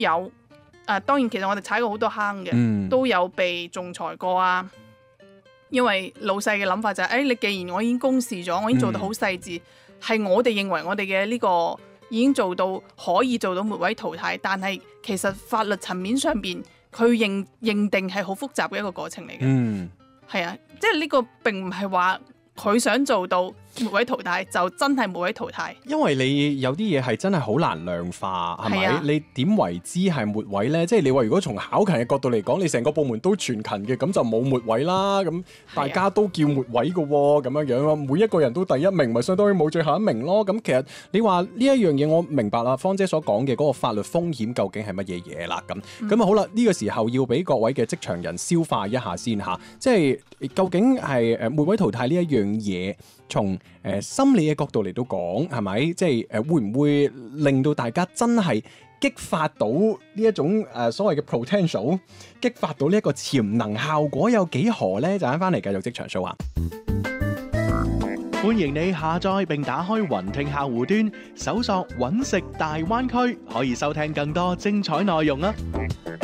有當然其實我哋踩過好多坑嘅，都有被仲裁過啊。因為老細嘅諗法就係，你既然我已經公示咗，我已經做到好細緻，係我哋認為我哋嘅呢個已經做到可以做到末位淘汰，但係其實法律層面上邊佢認定係好複雜嘅一個過程嚟嘅。係啊，即係呢個並唔係話佢想做到末位淘汰就真係末位淘汰， 因為你有啲嘢係真係好難量化，係咪？你點為之係末位呢？即係你話如果從考勤嘅角度嚟講，你成個部門都全勤嘅，咁就冇末位啦。咁大家都叫末位嘅喎，咁樣樣咯。每一個人都第一名，咪相當於冇最後一名咯。咁其實你話呢一樣嘢，我明白啦。芳姐所講嘅嗰個法律風險究竟係乜嘢嘢啦？咁好啦，呢個時候要俾各位嘅職場人消化一下先嚇。即係究竟係末位淘汰呢一樣嘢，從心理嘅角度嚟到講，係咪？即係會唔會令到大家真係激發到呢一種所謂嘅 potential， 激發到呢一個潛能，效果有幾何呢？就翻嚟繼續職場 show 啊！ 歡迎你下載並打開雲聽客戶端，搜索揾食大灣區，可以收聽更多精彩內容啊！